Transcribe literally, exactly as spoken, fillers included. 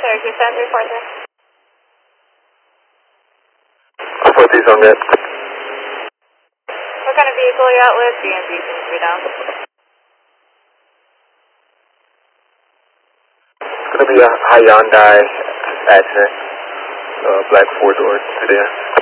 Syracuse seven three four three. four three on that. What kind of vehicle are you out with? D M V seems to be down. It's going to be a Hyundai Accent, uh, black four door sedan.